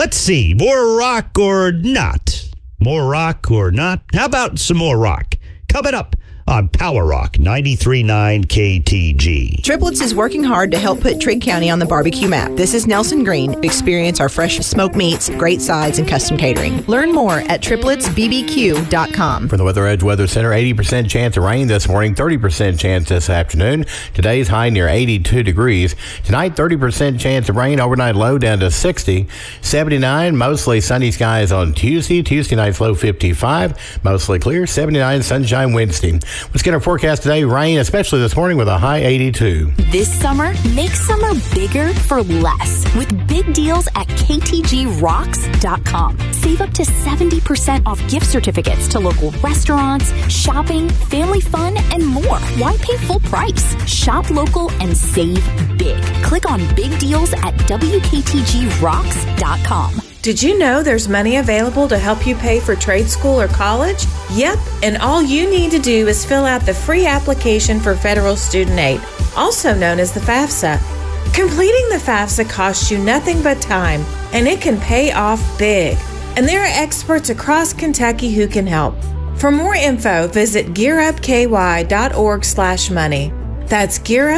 Let's see. More rock or not? More rock or not? How about some more rock? Coming up on Power Rock 93.9 KTG. Triplets is working hard to help put Trigg County on the barbecue map. This is Nelson Green. Experience our fresh smoked meats, great sides, and custom catering. Learn more at tripletsbbq.com. From the Weather Edge Weather Center, 80% chance of rain this morning, 30% chance this afternoon. Today's high near 82 degrees. Tonight, 30% chance of rain. Overnight low down to 60. 79, mostly sunny skies on Tuesday. Tuesday night's low 55. Mostly clear. 79, sunshine Wednesday. Let's get our forecast today. Rain, especially this morning, with a high 82. This summer, make summer bigger for less with big deals at ktgrocks.com. Save up to 70% off gift certificates to local restaurants, shopping, family fun, and more. Why pay full price? Shop local and save big. Click on big deals at wktgrocks.com. Did you know there's money available to help you pay for trade school or college? Yep, and all you need to do is fill out the free application for federal student aid, also known as the FAFSA. Completing the FAFSA costs you nothing but time, and it can pay off big. And there are experts across Kentucky who can help. For more info, visit gearupky.org/money. That's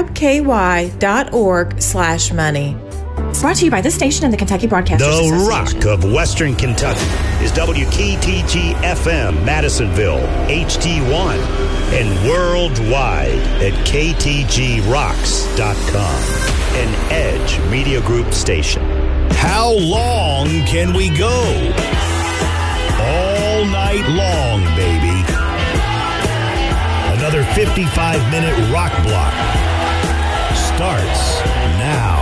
gearupky.org/money. Brought to you by this station and the Kentucky Broadcasters Association. The Rock of Western Kentucky is WKTG FM, Madisonville, HD1, and worldwide at ktgrocks.com, an Edge Media Group station. How long can we go? All night long, baby. Another 55-minute rock block starts now.